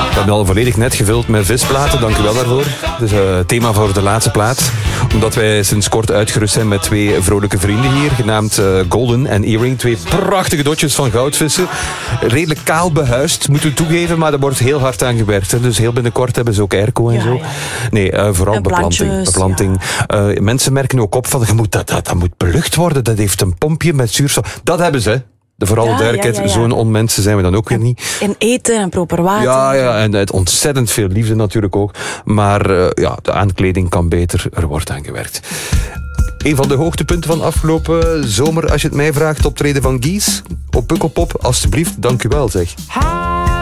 We hebben al volledig net gevuld met visplaten, dank u wel daarvoor. Dus thema voor de laatste plaat. Omdat wij sinds kort uitgerust zijn met 2 vrolijke vrienden hier, genaamd Golden en Earring. 2 prachtige dotjes van goudvissen. Redelijk kaal behuisd, moeten we toegeven, maar er wordt heel hard aan gewerkt. Hè. Dus heel binnenkort hebben ze ook airco en zo. Ja. Nee, vooral en beplanting. Ja. Mensen merken ook op van, dat moet belucht worden. Dat heeft een pompje met zuurstof. Dat hebben ze. Vooral duidelijkheid, zo'n onmensen zijn we dan ook weer niet. En eten en proper water. Ja, en ontzettend veel liefde natuurlijk ook. Maar de aankleding kan beter, er wordt aan gewerkt. Een van de hoogtepunten van afgelopen zomer, als je het mij vraagt, optreden van Guys op Pukkelpop. Alsjeblieft, dank u wel zeg.